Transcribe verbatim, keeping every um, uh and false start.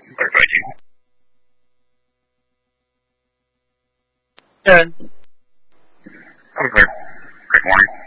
Or try to. Aaron. Hello there. Good morning.